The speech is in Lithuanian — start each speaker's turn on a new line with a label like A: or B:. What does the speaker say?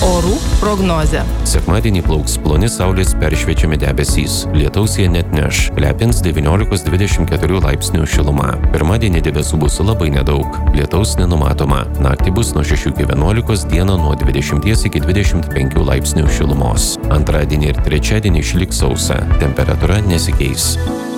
A: Orų prognozė.
B: Sekmadienį plauks ploni saulės peršviečiami debesys. Lietaus jie netneš. Lepins 19-24 laipsnių šiluma. Pirmadienį debesų bus labai nedaug. Lietaus nenumatoma. Naktį bus nuo 6 iki 11, dieną nuo 20 iki 25 laipsnių šilumos. Antradienį ir trečiadienį išliks sausa. Temperatūra nesikeis.